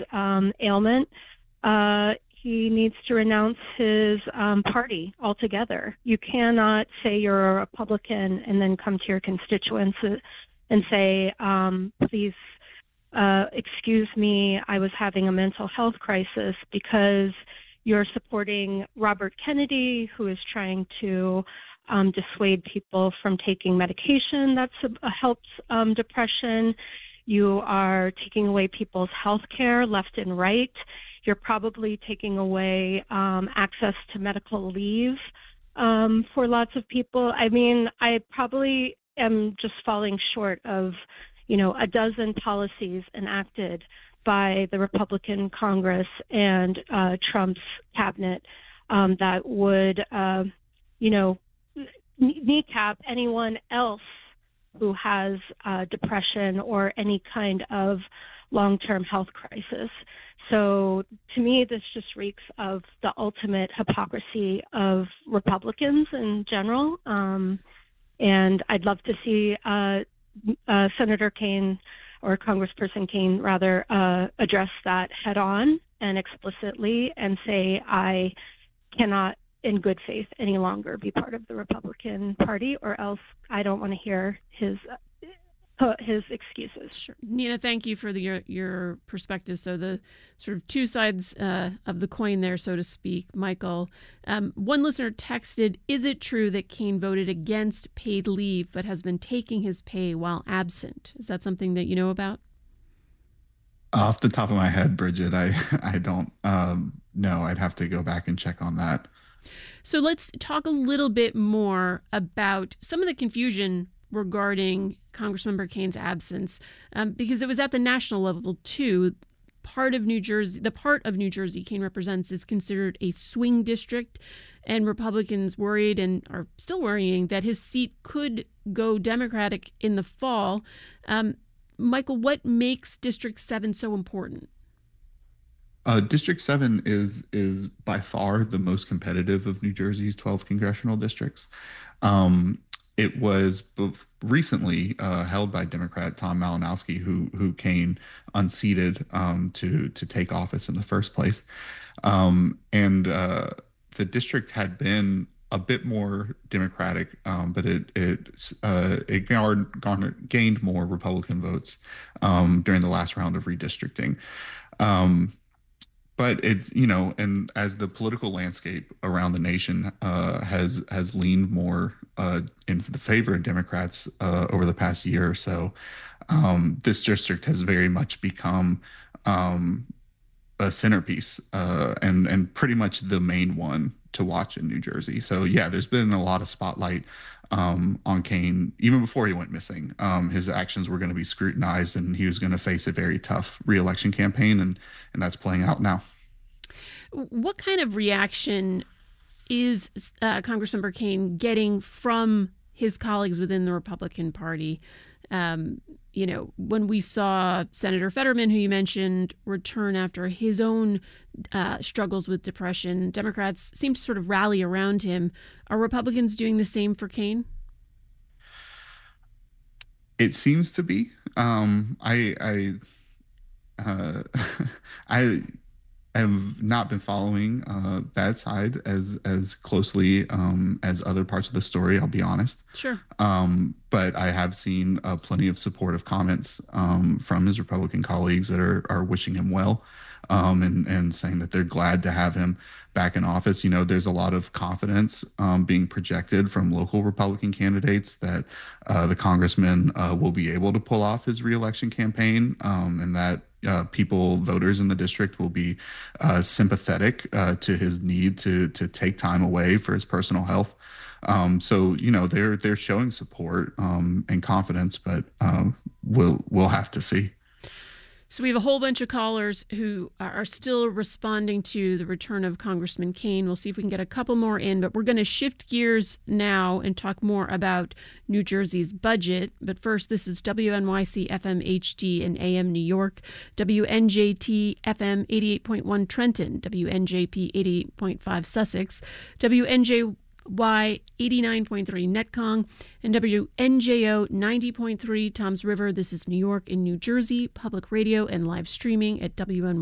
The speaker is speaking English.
ailment, he needs to renounce his party altogether. You cannot say you're a Republican and then come to your constituents and say, please excuse me, I was having a mental health crisis, because you're supporting Robert Kennedy, who is trying to dissuade people from taking medication that helps depression. You are taking away people's health care left and right. You're probably taking away access to medical leave for lots of people. I mean, I probably am just falling short of, a dozen policies enacted by the Republican Congress and Trump's cabinet that would, kneecap anyone else who has depression or any kind of long-term health crisis. So to me, this just reeks of the ultimate hypocrisy of Republicans in general. And I'd love to see Senator Kaine, or Congressperson Kaine rather, address that head on and explicitly and say, I cannot in good faith any longer be part of the Republican Party, or else I don't want to hear his excuses. Sure. Nina, thank you for your perspective. So the sort of two sides of the coin there, so to speak. Michael, one listener texted, is it true that Kaine voted against paid leave but has been taking his pay while absent? Is that something that you know about? Off the top of my head, Bridget, I don't know. I'd have to go back and check on that. So let's talk a little bit more about some of the confusion regarding Congressmember Kaine's absence, because it was at the national level too. The part of New Jersey Kaine represents is considered a swing district, and Republicans worried and are still worrying that his seat could go Democratic in the fall. Michael, what makes District 7 so important? District 7 is by far the most competitive of New Jersey's 12 congressional districts. It was recently held by Democrat Tom Malinowski, who Kaine unseated to take office in the first place. The district had been a bit more Democratic, but it gained more Republican votes during the last round of redistricting. But and as the political landscape around the nation has leaned more in the favor of Democrats over the past year or so, this district has very much become a centerpiece and pretty much the main one to watch in New Jersey. So yeah, there's been a lot of spotlight on Kaine even before he went missing. His actions were going to be scrutinized, and he was going to face a very tough reelection campaign, and that's playing out now. What kind of reaction is Congressmember Kaine getting from his colleagues within the Republican Party? When we saw Senator Fetterman, who you mentioned, return after his own struggles with depression, Democrats seem to sort of rally around him. Are Republicans doing the same for Kaine? It seems to be. I have not been following that side as closely as other parts of the story, I'll be honest. Sure. But I have seen plenty of supportive comments from his Republican colleagues that are wishing him well and saying that they're glad to have him back in office. There's a lot of confidence being projected from local Republican candidates that the congressman will be able to pull off his reelection campaign, and that voters in the district will be sympathetic to his need to take time away for his personal health. So they're showing support and confidence, but we'll have to see. So we have a whole bunch of callers who are still responding to the return of Congressman Kaine. We'll see if we can get a couple more in, but we're going to shift gears now and talk more about New Jersey's budget. But first, this is WNYC FM HD in AM New York, WNJT FM 88.1 Trenton, WNJP 88.5 Sussex, WNJY 89.3 Netcong, and WNJO 90.3 Toms River. This is New York and New Jersey, public radio and live streaming at WNY.